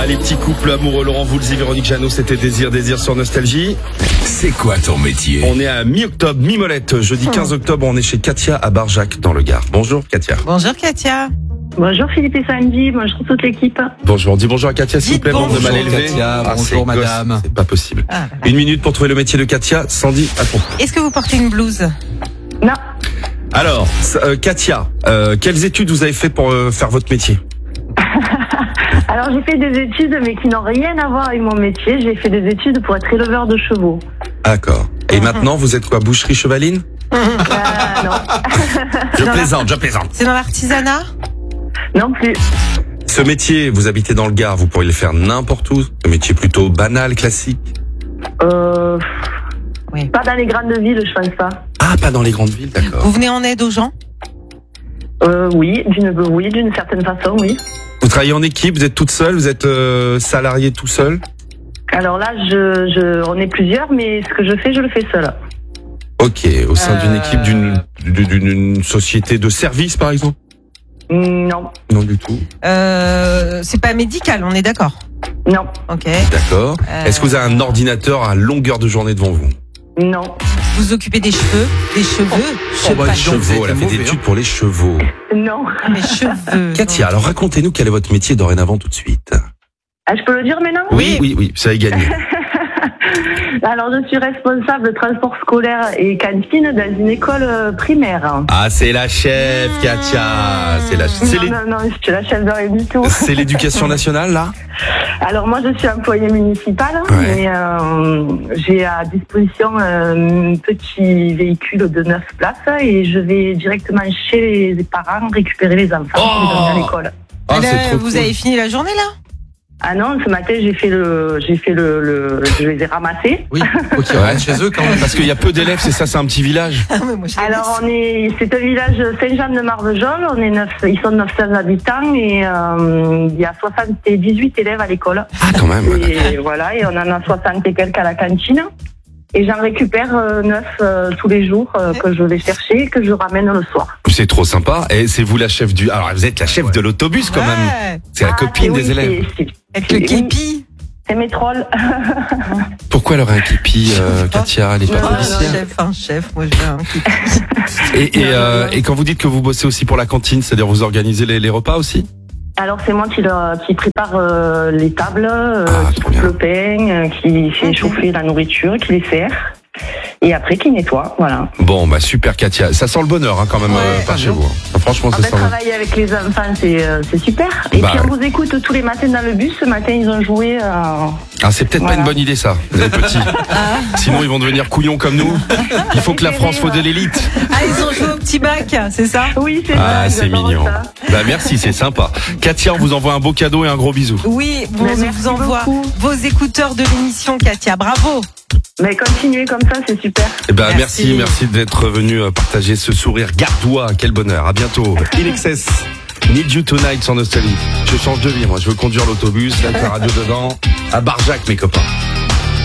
les petits couples amoureux, Laurent Voulzy, Véronique Jeannot, c'était Désir sur Nostalgie. C'est quoi ton métier? On est à mi-octobre, mi-molette. Jeudi 15 octobre, on est chez Katia à Barjac, dans le Gard. Bonjour Katia. Bonjour Katia. Bonjour Philippe et Sandy, bonjour toute l'équipe. Bonjour, on dit bonjour à Katia s'il vous plaît, Dites bande de mal bonjour, élevés. Katia, bonjour, c'est madame. gosse, c'est pas possible. Ah, voilà. Une minute pour trouver le métier de Katia. Sandy, à ton tour. Est-ce que vous portez une blouse? Non, Alors, Katia, quelles études vous avez fait pour faire votre métier? alors j'ai fait des études mais qui n'ont rien à voir avec mon métier. J'ai fait des études pour être éleveur de chevaux. D'accord. Et maintenant, vous êtes quoi, boucherie chevaline? Non, Je plaisante. C'est dans l'artisanat? non plus. Ce métier, vous habitez dans le Gard, vous pourriez le faire n'importe où. Ce métier plutôt banal, classique. Oui. Pas dans les grandes villes, je pense pas. Ah, pas dans les grandes villes, d'accord. Vous venez en aide aux gens? Oui, d'une certaine façon, oui. Vous travaillez en équipe, vous êtes toute seule, vous êtes salarié tout seul? Alors là, on est plusieurs, mais ce que je fais, je le fais seule. Ok, au sein d'une équipe d'une société de service, par exemple? Non, Non du tout. C'est pas médical, on est d'accord? non, Ok. D'accord. Est-ce que vous avez un ordinateur à longueur de journée devant vous? non, Vous vous occupez des cheveux? Des cheveux? Oh bah, Pas les chevaux, elle a fait des études pour les chevaux. non. mes cheveux. Katia, alors racontez-nous quel est votre métier dorénavant tout de suite. Ah, je peux le dire maintenant? Oui, ça a gagné. Alors, je suis responsable de transport scolaire et cantine dans une école primaire. Ah, c'est la chef, Katia. Non, je suis la chef de rien du tout. C'est l'éducation nationale, là? Alors, moi, je suis employée municipale, Ouais. mais j'ai à disposition un petit véhicule de 9 places et je vais directement chez les parents récupérer les enfants pour les emmener à l'école. Ah, Là, c'est trop vous cool. avez fini la journée là? Ah non, ce matin, je les ai ramassés. Oui, faut qu'ils restent chez eux quand même. Parce qu'il y a peu d'élèves, c'est ça, c'est un petit village. Alors, c'est un village Saint-Jean-de-Marvejols, ils sont 900 habitants et il y a 78 élèves à l'école. Ah, quand même. Et voilà, et on en a 60 et quelques à la cantine. Et j'en récupère 9 tous les jours que je vais chercher et que je ramène le soir. C'est trop sympa. Et c'est vous la chef du... Alors, vous êtes la chef de l'autobus, quand même. Ouais. C'est la copine oui, des élèves. Avec le képi. C'est mes trolls. Pourquoi elle aurait un képi, Katia? Elle est pas Oh, policière. un chef, moi je veux un képi. Et quand vous dites que vous bossez aussi pour la cantine, c'est-à-dire vous organisez les repas aussi? Alors c'est moi qui prépare les tables, qui trop coupe bien. le pain, qui fait chauffer la nourriture, qui les sert. Et après qui nettoie, voilà. Bon, bah super Katia. Ça sent le bonheur quand même par chez vous. Franchement, ça sent... Travailler avec les enfants, c'est super. Et Bah, puis on vous écoute tous les matins dans le bus. Ce matin, ils ont joué... Ah, c'est peut-être Voilà. pas une bonne idée ça, les petits. Sinon, ils vont devenir couillons comme nous. Il faut que la France faut de l'élite. Ah, ils ont joué au petit bac, c'est ça? Oui, c'est Ah, ça. c'est j'adore mignon. ça. Bah merci, c'est sympa. Katia, on vous envoie un beau cadeau et un gros bisou. Oui, on Merci vous envoie beaucoup. vos écouteurs de l'émission, Katia. Bravo. Mais continuez comme ça, c'est super. Eh ben merci Merci. d'être venu partager ce sourire gardois. Quel bonheur. À bientôt. In Excess. Need You Tonight sur Nostalgie. Je change de vie, moi. Je veux conduire l'autobus, mettre la radio dedans. À Barjac, mes copains.